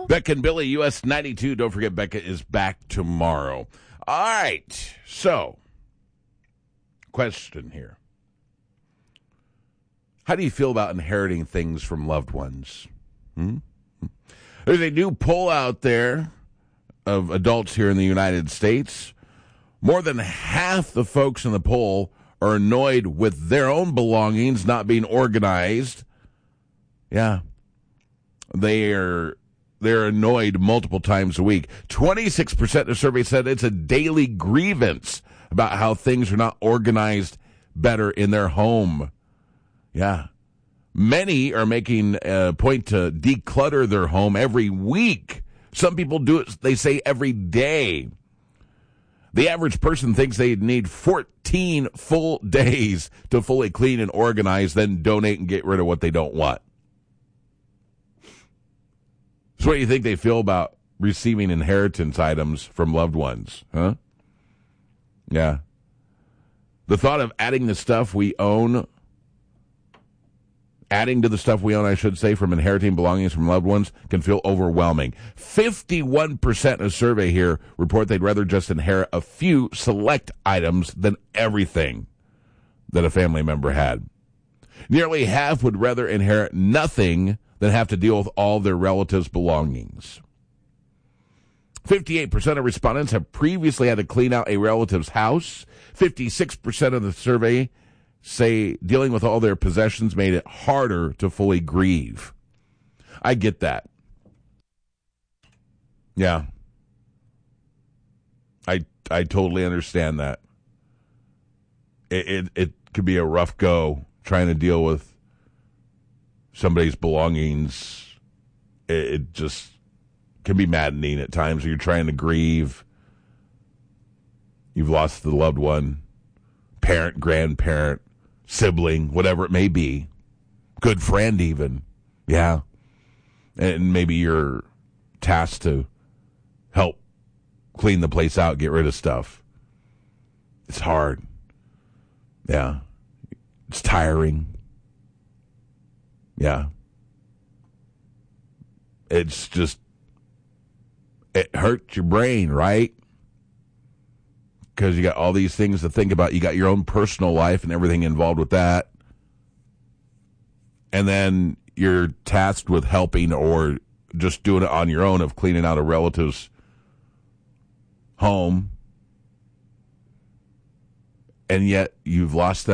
Becca and Billy, US 92. Don't forget, Becca is back tomorrow. All right. So, question here. How do you feel about inheriting things from loved ones? There's a new poll out there of adults here in the United States. More than half the folks in the poll are annoyed with their own belongings not being organized. Yeah. They're annoyed multiple times a week. 26% of the survey said it's a daily grievance about how things are not organized better in their home. Yeah. Many are making a point to declutter their home every week. Some people do it, they say, every day. The average person thinks they need 14 full days to fully clean and organize, then donate and get rid of what they don't want. So what do you think they feel about receiving inheritance items from loved ones? Huh? Yeah. The thought of adding to the stuff we own, I should say, from inheriting belongings from loved ones can feel overwhelming. 51% of survey here report they'd rather just inherit a few select items than everything that a family member had. Nearly half would rather inherit nothing than have to deal with all their relatives' belongings. 58% of respondents have previously had to clean out a relative's house. 56% of the survey say dealing with all their possessions made it harder to fully grieve. I get that. Yeah. I totally understand that. It could be a rough go trying to deal with somebody's belongings. It just can be maddening at times when you're trying to grieve. You've lost the loved one, parent, grandparent, sibling, whatever it may be, good friend even. Yeah. And maybe you're tasked to help clean the place out, get rid of stuff. It's hard. Yeah. It's tiring. Yeah. It's just, it hurts your brain, right? Because you got all these things to think about. You got your own personal life and everything involved with that. And then you're tasked with helping or just doing it on your own of cleaning out a relative's home. And yet you've lost them.